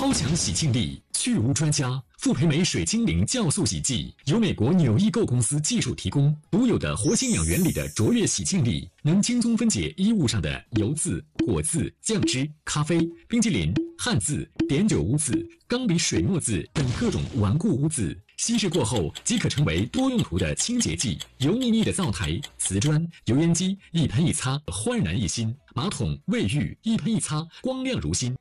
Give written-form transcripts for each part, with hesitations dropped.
超强洗净力，去污专家傅培梅水精灵酵素洗剂由美国纽易购公司技术提供，独有的活性氧原理的卓越洗净力，能轻松分解衣物上的油渍、果渍、酱汁、咖啡、冰淇淋、汗渍、碘酒污渍、钢笔水墨渍等各种顽固污渍。稀释过后即可成为多用途的清洁剂，油腻腻的灶台、瓷砖、油烟机一喷一擦焕然一新，马桶、卫浴一喷一擦光亮如新。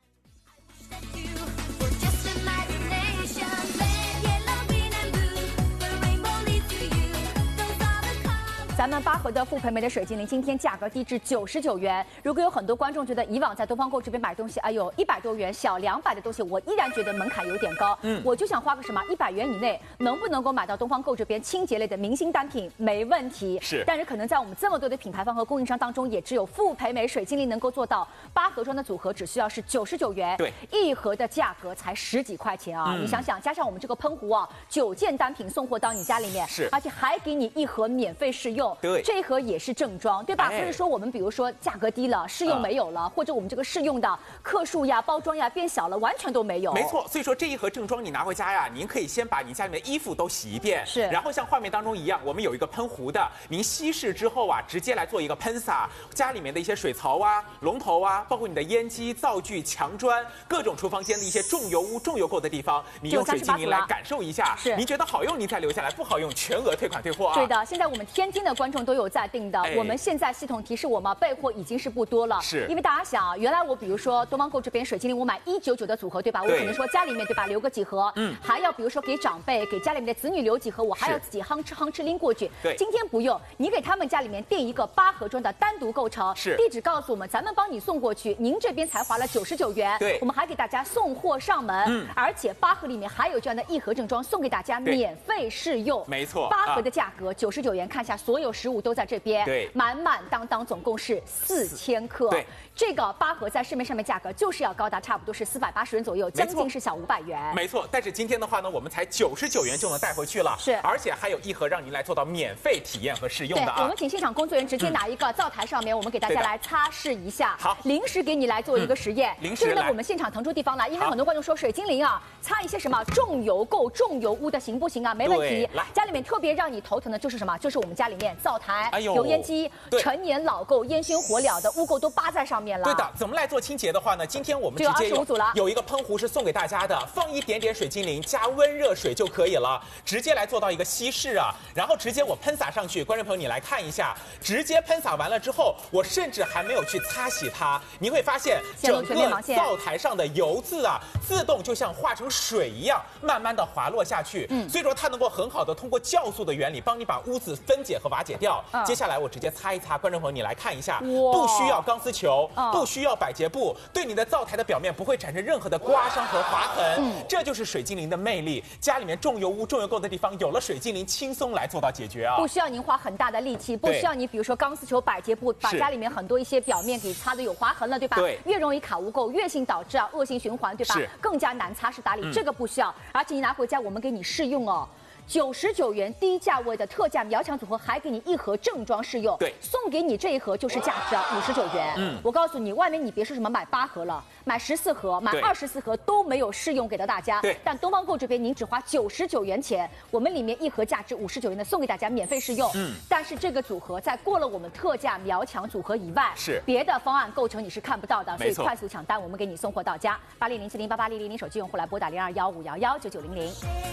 咱们八和的傅培梅的水精灵今天价格低至99元。如果有很多观众觉得以往在东方购这边买东西，哎呦100多元小200的东西，我依然觉得门槛有点高。我就想花个什么100元以内，能不能够买到东方购这边清洁类的明星单品？没问题。 是。但是可能在我们这么多的品牌方和供应商当中，也只有傅培梅水精灵能够做到8盒装的组合只需要是99元， 对 ，1盒的价格才10几块钱啊！你想想，加上我们这个喷壶啊，9件单品送货到你家里面， 是， 而且还给你1盒免费试用。 对， 这一盒也是正装，对吧？不是说我们比如说价格低了，试用没有了，或者我们这个试用的克数呀、包装呀变小了，完全都没有。 没错，所以说这一盒正装你拿回家呀，您可以先把你家里面的衣服都洗一遍， 是， 然后像画面当中一样，我们有一个喷壶的，您稀释之后啊，直接来做一个喷洒，家里面的一些水槽啊、龙头啊，包括你的烟机、灶具、墙砖，各种厨房间的一些重油污、重油垢的地方，你用水精灵来感受一下， 是， 您觉得好用您再留下来，不好用全额退款退货啊。 对的，现在我们天津的观众都有在订的，我们现在系统提示我们备货已经是不多了， 是因为大家想啊，原来我比如说东方购这边水精灵我买199的组合，对吧？我可能说家里面对吧留个几盒，还要比如说给长辈、给家里面的子女留几盒，我还要自己哼哧拎过去。 对， 今天不用，你给他们家里面订一个8盒装的单独购成， 是， 地址告诉我们，咱们帮你送过去，您这边才花了99元， 对， 我们还给大家送货上门，而且8盒里面还有这样的1盒正装送给大家免费试用， 没错 ，8盒的价格99元，看一下所有实物都在这边， 对， 满满当当总共是4000克， 对， 这个8盒在市面上面价格就是要高达差不多是480元左右，将近是小500元， 没错。但是今天的话呢，我们才99元就能带回去了， 是， 而且还有1盒让您来做到免费体验和试用的啊。 我们请现场工作人员直接拿一个灶台上面，我们给大家来擦拭一下， 好， 临时给你来做一个实验， 临时这个呢我们现场腾出地方来，因为很多观众说水精灵啊，擦一些什么重油垢、重油污的行不行啊？没问题， 来， 家里面特别让你头疼的就是什么？就是我们家里面灶台、 油烟机、陈年老垢、烟熏火燎的污垢都扒在上面了。 对的，怎么来做清洁的话呢？今天我们直接有一个喷壶是送给大家的，放一点点水精灵加温热水就可以了，直接来做到一个稀释啊，然后直接我喷洒上去，观众朋友你来看一下，直接喷洒完了之后，我甚至还没有去擦洗它，你会发现整个灶台上的油渍啊，自动就像化成水一样，慢慢的滑落下去。所以说它能够很好的通过酵素的原理，帮你把污渍分解和瓦解掉。接下来我直接擦一擦，观众朋友你来看一下，不需要钢丝球，不需要百洁布，对你的灶台的表面不会产生任何的刮伤和划痕。这就是水精灵的魅力。家里面重油污、重油垢的地方，有了水精灵，轻松来做到解决啊！ 不需要您花很大的力气，不需要你比如说钢丝球、百洁布把家里面很多一些表面给擦的有划痕了，对吧？ 对， 越容易卡污垢，越性导致啊恶性循环，对吧？更加难擦拭打理，这个不需要。而且你拿回家，我们给你试用哦。99元低价位的特价苗强组合，还给你1盒正装试用， 对， 送给你这一盒就是价值59元。我告诉你，外面你别说什么买8盒了，买14盒、买24盒都没有试用给到大家。 对， 但东方购这边您只花99元钱，我们里面1盒价值59元的送给大家免费试用。但是这个组合在过了我们特价苗强组合以外， 是别的方案构成你是看不到的，所以快速抢单，我们给你送货到家。8007088000手机用户来拨打0215119900。